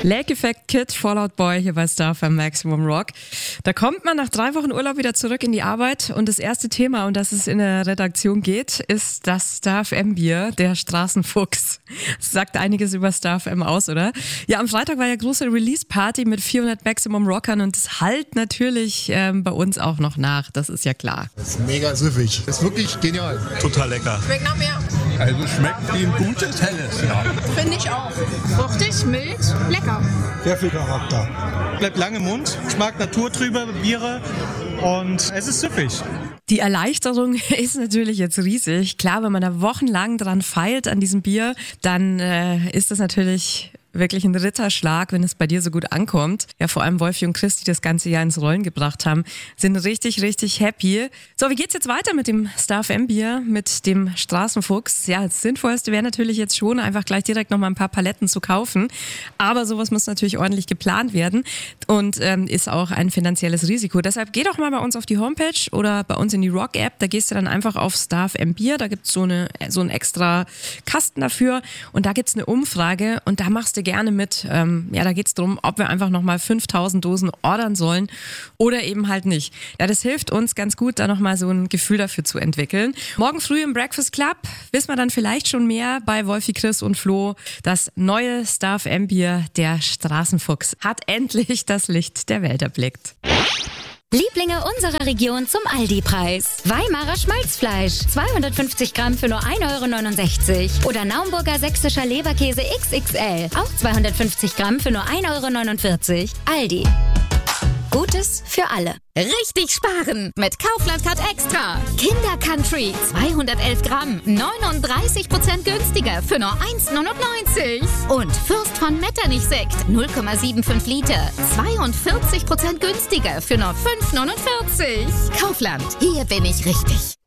Lake Effect Kid, Fall Out Boy hier bei Star FM Maximum Rock. Da kommt man nach 3 Wochen Urlaub wieder zurück in die Arbeit und das erste Thema, um das es in der Redaktion geht, ist das Star FM Bier, der Straßenfuchs. Das sagt einiges über Star FM aus, oder? Ja, am Freitag war ja große Release-Party mit 400 Maximum Rockern und das hallt natürlich bei uns auch noch nach, das ist ja klar. Das ist mega süffig. Das ist wirklich genial. Total lecker. Schmeckt nach mehr. Also schmeckt wie ein gutes Helles, ja. Finde ich auch. Fruchtig, mild, lecker. Sehr viel Charakter. Bleibt lang im Mund. Ich mag naturtrübe Biere und es ist süffig. Die Erleichterung ist natürlich jetzt riesig. Klar, wenn man da wochenlang dran feilt an diesem Bier, dann ist das natürlich wirklich ein Ritterschlag, wenn es bei dir so gut ankommt. Ja, vor allem Wolfi und Chris, die das ganze Jahr ins Rollen gebracht haben, sind richtig, richtig happy. So, wie geht's jetzt weiter mit dem Star FM Bier, mit dem Straßenfuchs? Ja, das Sinnvollste wäre natürlich jetzt schon, einfach gleich direkt nochmal ein paar Paletten zu kaufen. Aber sowas muss natürlich ordentlich geplant werden und ist auch ein finanzielles Risiko. Deshalb geh doch mal bei uns auf die Homepage oder bei uns in die Rock-App. Da gehst du dann einfach auf Star FM Bier. Da gibt's so einen extra Kasten dafür und da gibt's eine Umfrage und da machst du gerne mit. Da geht es darum, ob wir einfach nochmal 5000 Dosen ordern sollen oder eben halt nicht. Ja, das hilft uns ganz gut, da nochmal so ein Gefühl dafür zu entwickeln. Morgen früh im Breakfast Club wissen wir dann vielleicht schon mehr bei Wolfi, Chris und Flo. Das neue Star FM Bier, der Straßenfuchs, hat endlich das Licht der Welt erblickt. Lieblinge unserer Region zum Aldi-Preis. Weimarer Schmalzfleisch, 250 Gramm für nur 1,69 € oder Naumburger sächsischer Leberkäse XXL, auch 250 Gramm für nur 1,49 €. Aldi. Gutes für alle. Richtig sparen mit Kaufland Card Extra. Kinder Country 211 Gramm, 39% günstiger für nur 1,99 €. Und Fürst von Metternich Sekt 0,75 Liter, 42% günstiger für nur 5,49 €. Kaufland, hier bin ich richtig.